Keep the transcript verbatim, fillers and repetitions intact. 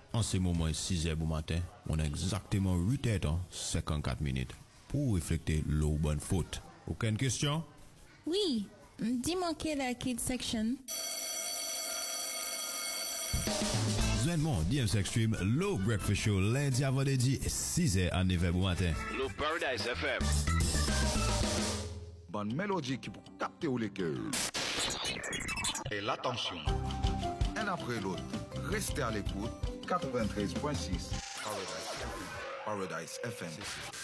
En ce moment, six heures du matin, on a exactement huit heures cinquante-quatre minutes pour refléter l'eau bonne faute. Aucune question? Oui, dis-moi quelle est la Kids Section. Zwennement, D M C Extreme, Low Breakfast Show, lundi à vendredi, six heures à neuf heures du matin. Low Paradise F M. Bonne mélodie qui pour capter ou les cœurs. Et l'attention. Un après l'autre, restez à l'écoute. quatre-vingt-treize point six Paradise F M. Paradise F M.